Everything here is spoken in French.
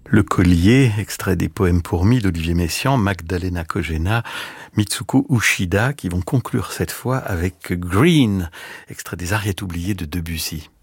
Le collier, extrait des poèmes pour mi d'Olivier Messiaen, Magdalena Kojena, Mitsuko Uchida, qui vont conclure cette fois avec Green, extrait des Ariettes oubliées de Debussy.